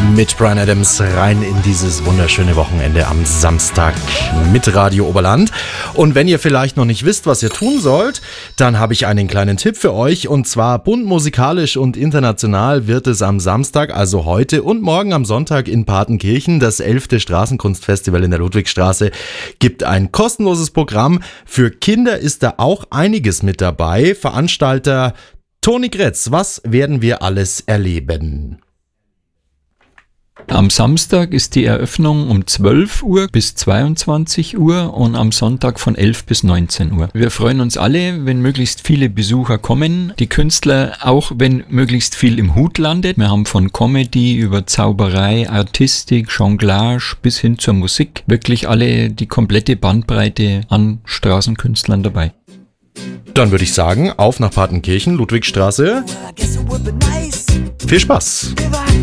mit Bryan Adams rein in dieses wunderschöne Wochenende am Samstag mit Radio Oberland. Und wenn ihr vielleicht noch nicht wisst, was ihr tun sollt, dann habe ich einen kleinen Tipp für euch. Und zwar bunt musikalisch und international wird es am Samstag, also heute und morgen am Sonntag in Partenkirchen, das 11. Straßenkunstfestival in der Ludwigstraße, gibt ein kostenloses Programm. Für Kinder ist da auch einiges mit dabei. Veranstalter Toni Gretz, was werden wir alles erleben? Am Samstag ist die Eröffnung um 12 Uhr bis 22 Uhr und am Sonntag von 11 bis 19 Uhr. Wir freuen uns alle, wenn möglichst viele Besucher kommen. Die Künstler auch, wenn möglichst viel im Hut landet. Wir haben von Comedy über Zauberei, Artistik, Jonglage bis hin zur Musik wirklich alle die komplette Bandbreite an Straßenkünstlern dabei. Dann würde ich sagen, auf nach Partenkirchen, Ludwigstraße. Viel Spaß!